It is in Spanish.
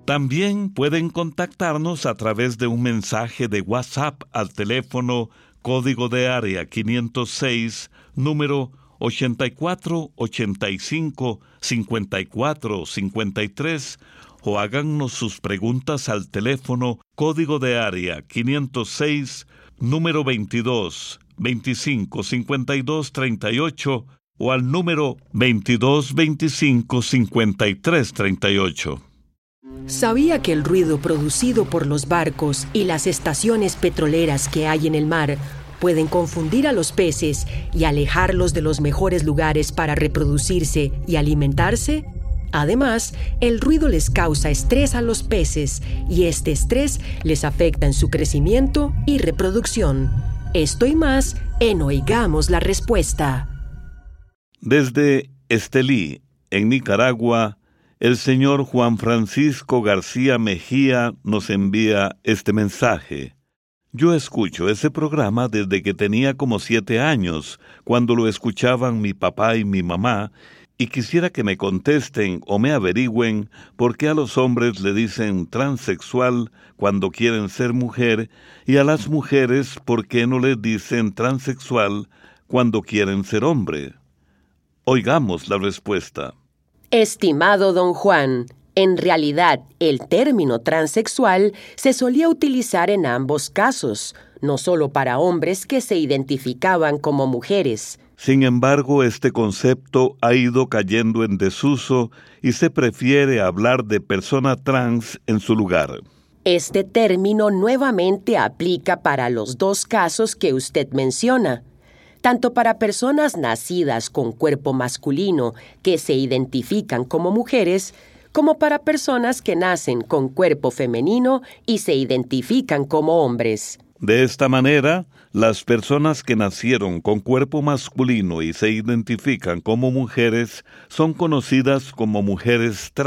También pueden contactarnos a través de un mensaje de WhatsApp al teléfono código de área 506, número 8485-5453, o háganos sus preguntas al teléfono código de área 506, número 22 25 52 38, o al número 22 25 53 38. ¿Sabía que el ruido producido por los barcos y las estaciones petroleras que hay en el mar pueden confundir a los peces y alejarlos de los mejores lugares para reproducirse y alimentarse? Además, el ruido les causa estrés a los peces y este estrés les afecta en su crecimiento y reproducción. Esto y más en Oigamos la Respuesta. Desde Estelí, en Nicaragua, el señor Juan Francisco García Mejía nos envía este mensaje. Yo escucho ese programa desde que tenía como 7 años, cuando lo escuchaban mi papá y mi mamá, y quisiera que me contesten o me averigüen por qué a los hombres le dicen transexual cuando quieren ser mujer, y a las mujeres por qué no les dicen transexual cuando quieren ser hombre. Oigamos la respuesta. Estimado don Juan, en realidad el término transexual se solía utilizar en ambos casos, no solo para hombres que se identificaban como mujeres. Sin embargo, este concepto ha ido cayendo en desuso y se prefiere hablar de persona trans en su lugar. Este término nuevamente aplica para los dos casos que usted menciona. Tanto para personas nacidas con cuerpo masculino que se identifican como mujeres, como para personas que nacen con cuerpo femenino y se identifican como hombres. De esta manera, las personas que nacieron con cuerpo masculino y se identifican como mujeres son conocidas como mujeres trans.